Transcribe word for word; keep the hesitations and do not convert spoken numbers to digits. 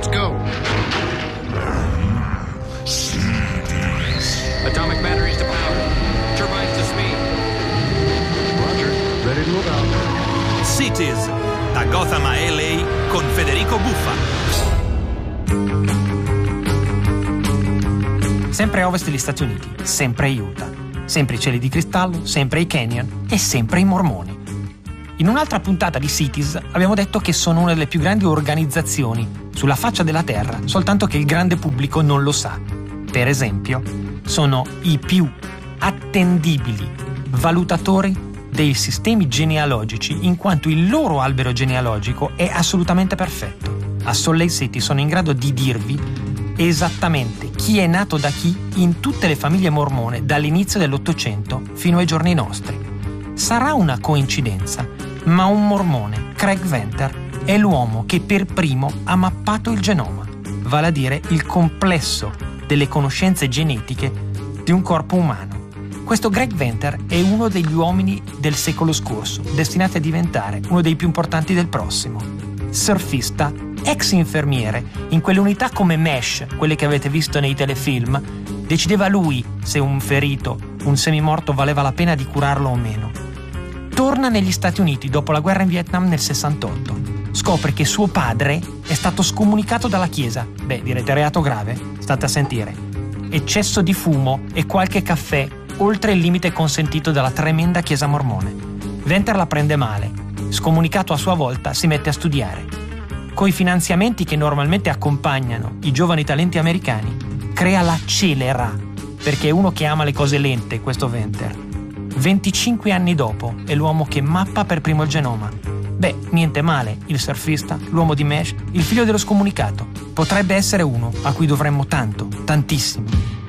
go. Atomic batteries to power. Turbines to speed. Roger. Ready to move out. Cities, da Gotham a L A con Federico Buffa. Sempre a ovest degli Stati Uniti, sempre Utah. Sempre i cieli di cristallo, sempre i canyon e sempre i mormoni. In un'altra puntata di Cities abbiamo detto che sono una delle più grandi organizzazioni sulla faccia della Terra, soltanto che il grande pubblico non lo sa. Per esempio, sono i più attendibili valutatori dei sistemi genealogici, in quanto il loro albero genealogico è assolutamente perfetto. A Salt Lake City sono in grado di dirvi esattamente chi è nato da chi in tutte le famiglie mormone dall'inizio dell'Ottocento fino ai giorni nostri. Sarà una coincidenza, ma un mormone, Craig Venter, è l'uomo che per primo ha mappato il genoma, vale a dire il complesso delle conoscenze genetiche di un corpo umano. Questo Greg Venter è uno degli uomini del secolo scorso, destinati a diventare uno dei più importanti del prossimo. Surfista, ex infermiere, in quelle unità come MESH, quelle che avete visto nei telefilm, decideva lui se un ferito, un semimorto valeva la pena di curarlo o meno. Torna negli Stati Uniti dopo la guerra in Vietnam nel sessantotto. Scopre che suo padre è stato scomunicato dalla Chiesa. Beh, direte reato grave? State a sentire. Eccesso di fumo e qualche caffè oltre il limite consentito dalla tremenda Chiesa mormone. Venter la prende male. Scomunicato a sua volta, si mette a studiare. Coi finanziamenti che normalmente accompagnano i giovani talenti americani, crea la Celera, perché è uno che ama le cose lente, questo Venter. venticinque anni dopo è l'uomo che mappa per primo il genoma. Beh, niente male, il surfista, l'uomo di MESH, il figlio dello scomunicato. Potrebbe essere uno a cui dovremmo tanto, tantissimo.